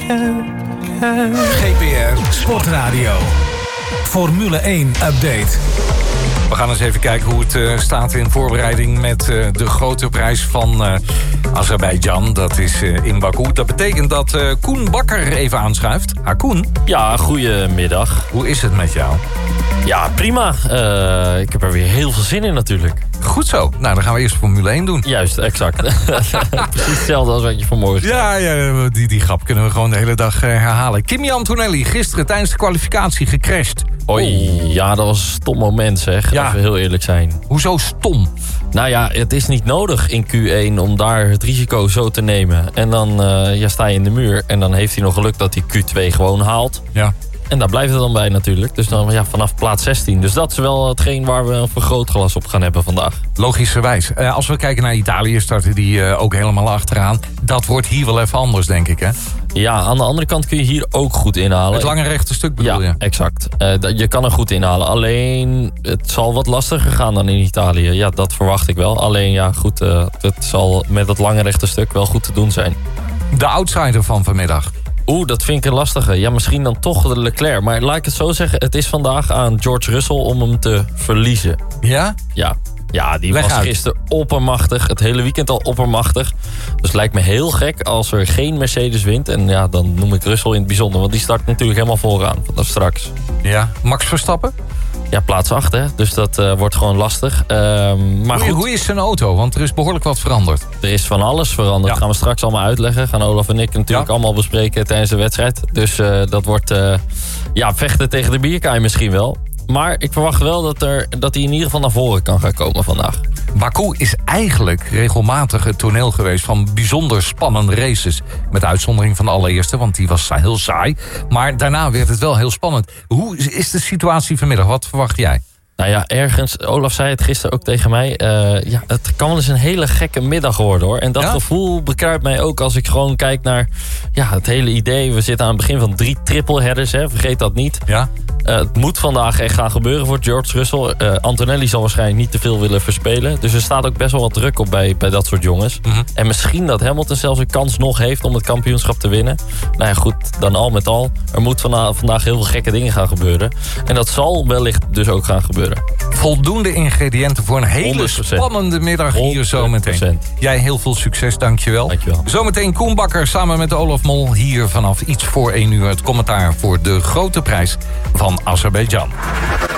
GPR Sportradio. Formule 1 update. We gaan eens even kijken hoe het staat in voorbereiding met de grote prijs van Azerbeidzjan. Dat is in Baku. Dat betekent dat Koen Bakker even aanschuift. Koen? Ja, goedemiddag. Hoe is het met jou? Ja, prima. Ik heb er weer heel veel zin in natuurlijk. Goed zo. Nou, dan gaan we eerst Formule 1 doen. Juist, exact. Precies hetzelfde als wat je vanmorgen zei. Ja, die grap kunnen we gewoon de hele dag herhalen. Kimi Antonelli, gisteren tijdens de kwalificatie gecrashed. Oei, ja, dat was een stom moment zeg. Ja. Even heel eerlijk zijn. Hoezo stom? Nou ja, het is niet nodig in Q1 om daar het risico zo te nemen. En dan sta je in de muur. En dan heeft hij nog geluk dat hij Q2 gewoon haalt. Ja. En daar blijft het dan bij natuurlijk. Dus dan vanaf plaats 16. Dus dat is wel hetgeen waar we een vergrootglas op gaan hebben vandaag. Logischerwijs. Als we kijken naar Italië, starten die ook helemaal achteraan. Dat wordt hier wel even anders, denk ik, hè? Ja, aan de andere kant kun je hier ook goed inhalen. Het lange rechte stuk bedoel je? Ja, exact. Je kan er goed inhalen. Alleen, het zal wat lastiger gaan dan in Italië. Ja, dat verwacht ik wel. Alleen, ja, goed, het zal met het lange rechte stuk wel goed te doen zijn. De outsider van vanmiddag. Dat vind ik een lastige. Ja, misschien dan toch de Leclerc. Maar laat ik het zo zeggen, het is vandaag aan George Russell om hem te verliezen. Ja? Ja, die was gisteren oppermachtig. Het hele weekend al oppermachtig. Dus het lijkt me heel gek als er geen Mercedes wint. En ja, dan noem ik Russell in het bijzonder. Want die start natuurlijk helemaal vooraan vanaf straks. Ja. Max Verstappen? Ja, plaats 8, hè. Dus dat wordt gewoon lastig. Maar goed. Hoe is zijn auto? Want er is behoorlijk wat veranderd. Er is van alles veranderd. Dat gaan we straks allemaal uitleggen. Gaan Olaf en ik natuurlijk allemaal bespreken tijdens de wedstrijd. Dus dat wordt vechten tegen de bierkaai misschien wel. Maar ik verwacht wel dat hij in ieder geval naar voren kan gaan komen vandaag. Baku is eigenlijk regelmatig het toneel geweest van bijzonder spannende races. Met uitzondering van de allereerste, want die was heel saai. Maar daarna werd het wel heel spannend. Hoe is de situatie vanmiddag? Wat verwacht jij? Nou ja, ergens, Olaf zei het gisteren ook tegen mij. Het kan wel eens een hele gekke middag worden hoor. En dat gevoel bekruipt mij ook als ik gewoon kijk naar het hele idee. We zitten aan het begin van 3 triple headers, hè. Vergeet dat niet. Ja. Het moet vandaag echt gaan gebeuren voor George Russell. Antonelli zal waarschijnlijk niet te veel willen verspelen. Dus er staat ook best wel wat druk op bij dat soort jongens. Mm-hmm. En misschien dat Hamilton zelfs een kans nog heeft om het kampioenschap te winnen. Nou ja, goed, dan al met al. Er moet vandaag heel veel gekke dingen gaan gebeuren. En dat zal wellicht dus ook gaan gebeuren. Voldoende ingrediënten voor een hele 100%. Spannende middag hier zometeen. Jij heel veel succes, dankjewel. Zometeen Koen Bakker samen met Olaf Mol hier vanaf iets voor 1 uur. Het commentaar voor de grote prijs van Azerbeidzjan.